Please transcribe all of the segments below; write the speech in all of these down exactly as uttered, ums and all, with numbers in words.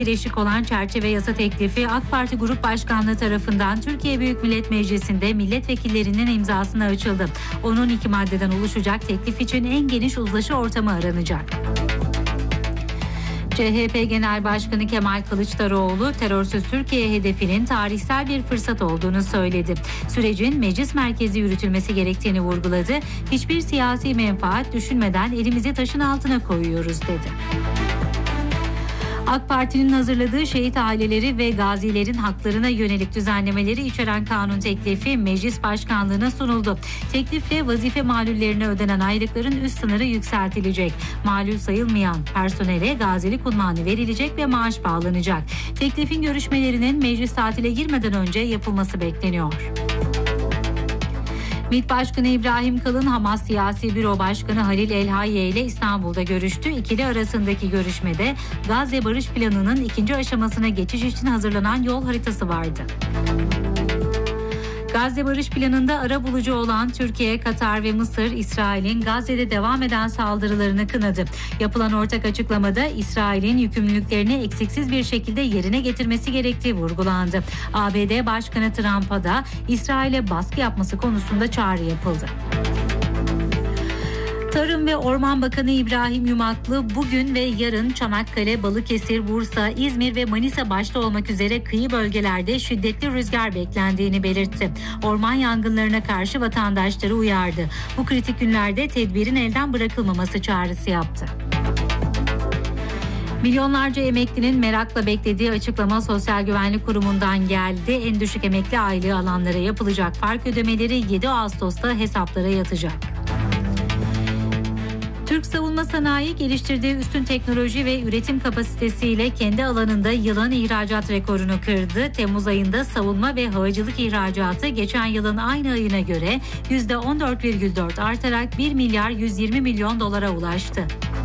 Birleşik olan çerçeve yasa teklifi AK Parti Grup Başkanlığı tarafından Türkiye Büyük Millet Meclisi'nde milletvekillerinin imzasına açıldı. on iki maddeden oluşacak teklif için en geniş uzlaşı ortamı aranacak. C H P Genel Başkanı Kemal Kılıçdaroğlu, terörsüz Türkiye hedefinin tarihsel bir fırsat olduğunu söyledi. Sürecin meclis merkezi yürütülmesi gerektiğini vurguladı. Hiçbir siyasi menfaat düşünmeden elimizi taşın altına koyuyoruz dedi. AK Parti'nin hazırladığı şehit aileleri ve gazilerin haklarına yönelik düzenlemeleri içeren kanun teklifi Meclis Başkanlığı'na sunuldu. Teklifle vazife malullerine ödenen aylıkların üst sınırı yükseltilecek. Malul sayılmayan personele gazilik unvanı verilecek ve maaş bağlanacak. Teklifin görüşmelerinin meclis tatile girmeden önce yapılması bekleniyor. MİT Başkanı İbrahim Kalın, Hamas Siyasi Büro Başkanı Halil El-Hayye ile İstanbul'da görüştü. İkili arasındaki görüşmede Gazze Barış Planı'nın ikinci aşamasına geçiş için hazırlanan yol haritası vardı. Gazze Barış Planı'nda arabulucu olan Türkiye, Katar ve Mısır, İsrail'in Gazze'de devam eden saldırılarını kınadı. Yapılan ortak açıklamada İsrail'in yükümlülüklerini eksiksiz bir şekilde yerine getirmesi gerektiği vurgulandı. A B D Başkanı Trump'a da İsrail'e baskı yapması konusunda çağrı yapıldı. Tarım ve Orman Bakanı İbrahim Yumaklı bugün ve yarın Çanakkale, Balıkesir, Bursa, İzmir ve Manisa başta olmak üzere kıyı bölgelerde şiddetli rüzgar beklendiğini belirtti. Orman yangınlarına karşı vatandaşları uyardı. Bu kritik günlerde tedbirin elden bırakılmaması çağrısı yaptı. Milyonlarca emeklinin merakla beklediği açıklama Sosyal Güvenlik Kurumu'ndan geldi. En düşük emekli aylığı alanlara yapılacak fark ödemeleri yedi Ağustos'ta hesaplara yatacak. Türk savunma sanayi geliştirdiği üstün teknoloji ve üretim kapasitesiyle kendi alanında yılın ihracat rekorunu kırdı. Temmuz ayında savunma ve havacılık ihracatı geçen yılın aynı ayına göre yüzde on dört virgül dört artarak bir milyar yüz yirmi milyon dolara ulaştı.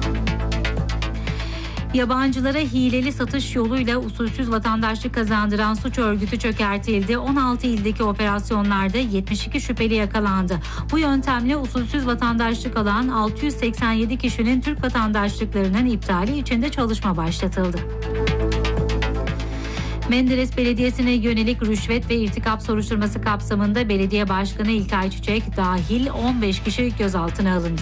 Yabancılara hileli satış yoluyla usulsüz vatandaşlık kazandıran suç örgütü çökertildi. on altı ildeki operasyonlarda yetmiş iki şüpheli yakalandı. Bu yöntemle usulsüz vatandaşlık alan altı yüz seksen yedi kişinin Türk vatandaşlıklarının iptali için de çalışma başlatıldı. Menderes Belediyesi'ne yönelik rüşvet ve irtikap soruşturması kapsamında belediye başkanı İlkay Çiçek dahil on beş kişi gözaltına alındı.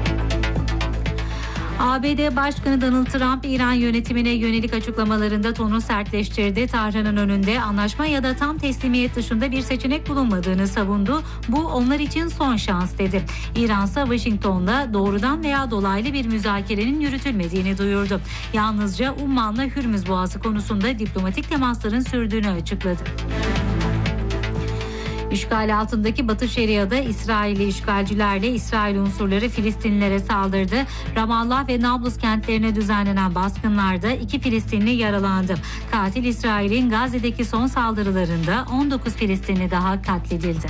A B D Başkanı Donald Trump, İran yönetimine yönelik açıklamalarında tonu sertleştirdi. Tahran'ın önünde anlaşma ya da tam teslimiyet dışında bir seçenek bulunmadığını savundu. Bu onlar için son şans dedi. İran ise Washington'la doğrudan veya dolaylı bir müzakerenin yürütülmediğini duyurdu. Yalnızca Umman'la Hürmüz Boğazı konusunda diplomatik temasların sürdüğünü açıkladı. İşgal altındaki Batı Şeria'da İsrailli işgalcilerle İsrail unsurları Filistinlilere saldırdı. Ramallah ve Nablus kentlerine düzenlenen baskınlarda iki Filistinli yaralandı. Katil İsrail'in Gazze'deki son saldırılarında on dokuz Filistinli daha katledildi.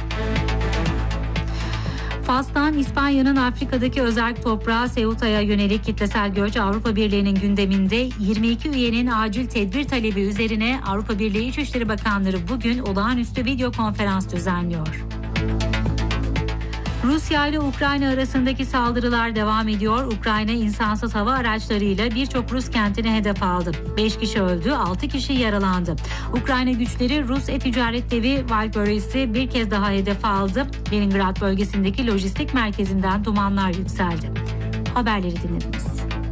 Fas'tan İspanya'nın Afrika'daki özerk toprağı Ceuta'ya yönelik kitlesel göç Avrupa Birliği'nin gündeminde. yirmi iki üyenin acil tedbir talebi üzerine Avrupa Birliği İçişleri Bakanları bugün olağanüstü video konferans düzenliyor. Rusya ile Ukrayna arasındaki saldırılar devam ediyor. Ukrayna insansız hava araçlarıyla birçok Rus kentini hedef aldı. beş kişi öldü, altı kişi yaralandı. Ukrayna güçleri Rus e-ticaret devi Valkyries'i bir kez daha hedef aldı. Leningrad bölgesindeki lojistik merkezinden dumanlar yükseldi. Haberleri dinlediniz.